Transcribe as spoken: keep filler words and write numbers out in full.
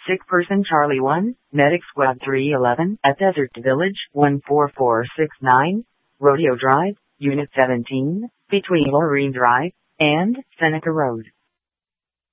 Sick person Charlie one, Medic Squad three eleven, at Desert Village, one four four six nine, Rodeo Drive, Unit seventeen, between Lorraine Drive and Seneca Road.